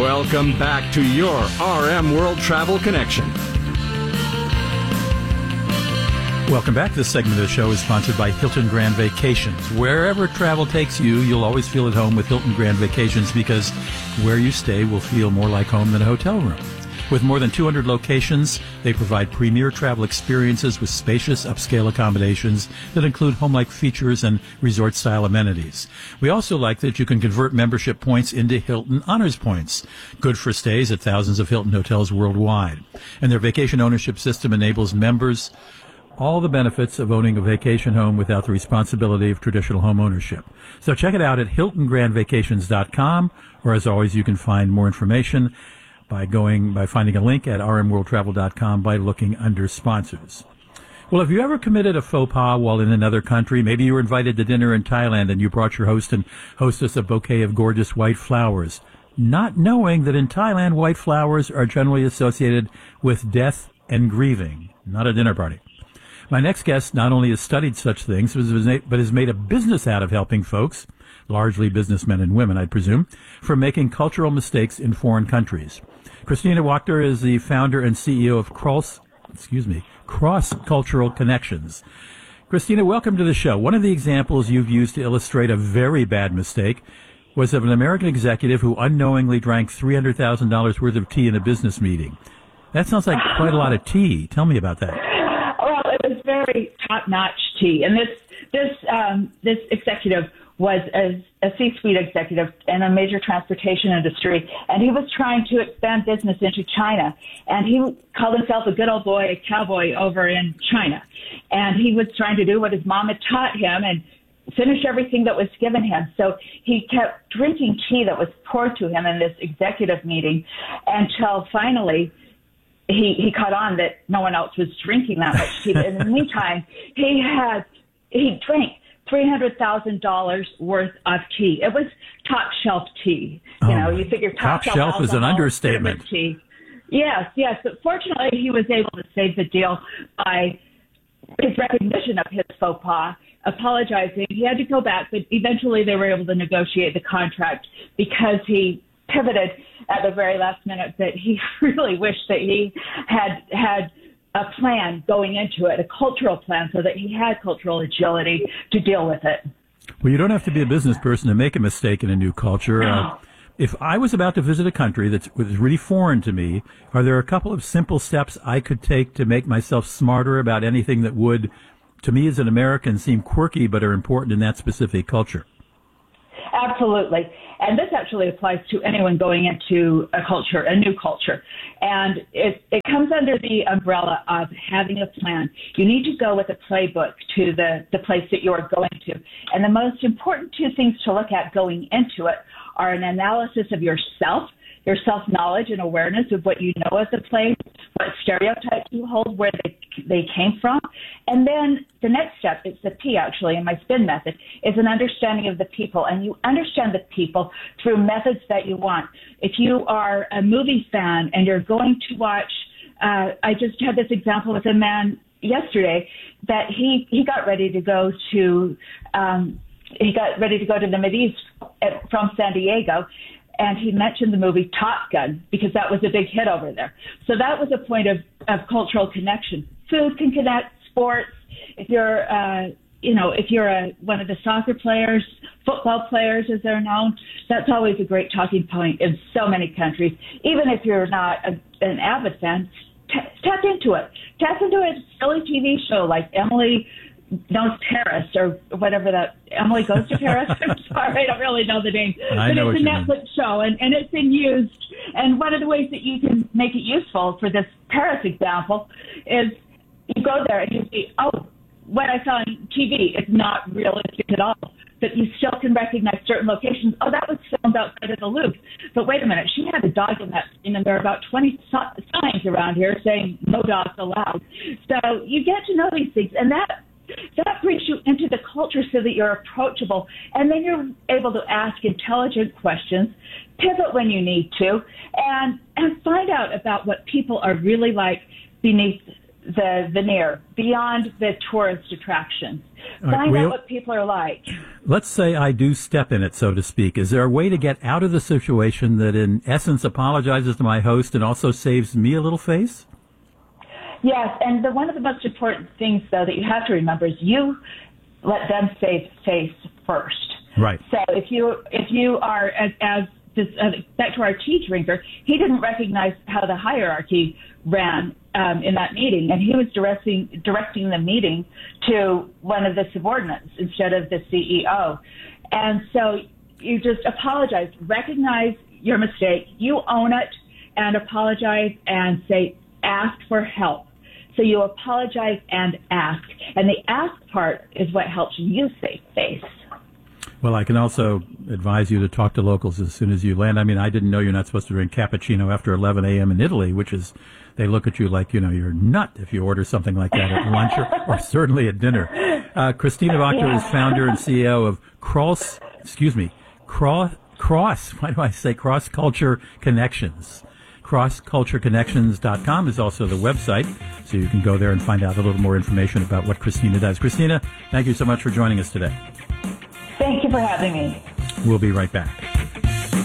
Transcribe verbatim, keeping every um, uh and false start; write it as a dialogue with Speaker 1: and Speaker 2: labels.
Speaker 1: Welcome back to your R M World Travel Connection.
Speaker 2: Welcome back. This segment of the show is sponsored by Hilton Grand Vacations. Wherever travel takes you, you'll always feel at home with Hilton Grand Vacations because where you stay will feel more like home than a hotel room. With more than two hundred locations, they provide premier travel experiences with spacious, upscale accommodations that include home-like features and resort-style amenities. We also like that you can convert membership points into Hilton Honors Points, good for stays at thousands of Hilton hotels worldwide. And their vacation ownership system enables members all the benefits of owning a vacation home without the responsibility of traditional home ownership. So check it out at hilton grand vacations dot com, or as always, you can find more information by going by finding a link at r m world travel dot com by looking under sponsors. Well, have you ever committed a faux pas while in another country? Maybe you were invited to dinner in Thailand and you brought your host and hostess a bouquet of gorgeous white flowers, not knowing that in Thailand, white flowers are generally associated with death and grieving, not a dinner party. My next guest not only has studied such things, but has made a business out of helping folks, largely businessmen and women, I presume, from making cultural mistakes in foreign countries. Christina Wachter is the founder and C E O of Cross, excuse me, Cross Cultural Connections. Christina, welcome to the show. One of the examples you've used to illustrate a very bad mistake was of an American executive who unknowingly drank three hundred thousand dollars worth of tea in a business meeting. That sounds like quite a lot of tea. Tell me about that.
Speaker 3: Well, it was very top-notch tea, and this this um, this executive was a, a C-suite executive in a major transportation industry, and he was trying to expand business into China. And he called himself a good old boy, a cowboy over in China. And he was trying to do what his mom had taught him and finish everything that was given him. So he kept drinking tea that was poured to him in this executive meeting until finally he, he caught on that no one else was drinking that much tea. But in the meantime, he had, he drank three hundred thousand dollars worth of tea. It was top shelf tea. You
Speaker 2: oh,
Speaker 3: know, you figure top,
Speaker 2: top shelf is an understatement.
Speaker 3: Tea. Yes, yes. But fortunately, he was able to save the deal by his recognition of his faux pas, apologizing. He had to go back, but eventually they were able to negotiate the contract because he pivoted at the very last minute that he really wished that he had had a plan going into it, a cultural plan, so that he had cultural agility to deal with it.
Speaker 2: Well, you don't have to be a business person to make a mistake in a new culture. Uh, if I was about to visit a country that's was really foreign to me, are there a couple of simple steps I could take to make myself smarter about anything that would, to me as an American, seem quirky but are important in that specific culture?
Speaker 3: Absolutely. And this actually applies to anyone going into a culture, a new culture. And it, it comes under the umbrella of having a plan. You need to go with a playbook to the, the place that you are going to. And the most important two things to look at going into it are an analysis of yourself, your self-knowledge and awareness of what you know of the place, what stereotypes you hold, where they, they came from. And then the next step, it's the P actually in my SPIN method, is an understanding of the people. And you understand the people through methods that you want. If you are a movie fan and you're going to watch, uh, I just had this example with a man yesterday that he, he got ready to go to, um, he got ready to go to the Mideast from San Diego. And he mentioned the movie Top Gun because that was a big hit over there. So that was a point of, of cultural connection. Food can connect, sports. If you're, uh, you know, if you're a, one of the soccer players, football players as they're known, that's always a great talking point in so many countries. Even if you're not a, an avid fan, t- tap into it. Tap into a silly T V show like Emily knows Paris or whatever that Emily Goes to Paris. I'm sorry, I don't really know the name.
Speaker 2: I
Speaker 3: but
Speaker 2: know
Speaker 3: it's a
Speaker 2: what you
Speaker 3: Netflix
Speaker 2: mean.
Speaker 3: show and, and it's been used. And one of the ways that you can make it useful for this Paris example is you go there and you see, oh, what I saw on T V is not realistic at all. But you still can recognize certain locations. Oh, that was filmed outside of the Louvre. But wait a minute, she had a dog in that scene, and there are about twenty signs around here saying no dogs allowed. So you get to know these things, and that That brings you into the culture so that you're approachable, and then you're able to ask intelligent questions, pivot when you need to, and and find out about what people are really like beneath the veneer, beyond the tourist attractions.
Speaker 2: All right,
Speaker 3: Find
Speaker 2: we'll-
Speaker 3: out what people are like.
Speaker 2: Let's say I do step in it, so to speak. Is there a way to get out of the situation that, in essence, apologizes to my host and also saves me a little face?
Speaker 3: Yes, and the, one of the most important things, though, that you have to remember is you let them save face first.
Speaker 2: Right.
Speaker 3: So if you if you are as, as this, uh, back to our tea drinker, he didn't recognize how the hierarchy ran um, in that meeting, and he was directing directing the meeting to one of the subordinates instead of the C E O. And so you just apologize, recognize your mistake, you own it, and apologize and say, ask for help. So you apologize and ask, and the ask part is what helps you save face.
Speaker 2: Well, I can also advise you to talk to locals as soon as you land. I mean, I didn't know you're not supposed to drink cappuccino after eleven a.m. in Italy, which is, they look at you like, you know, you're nut if you order something like that at lunch or, or certainly at dinner. Uh, Christina Wachter yeah. is founder and C E O of Cross, excuse me, Cross, Cross, why do I say Cross Culture Connections? cross culture connections dot com is also the website, so you can go there and find out a little more information about what Christina does. Christina, thank you so much for joining us today.
Speaker 3: Thank you for having me.
Speaker 2: We'll be right back.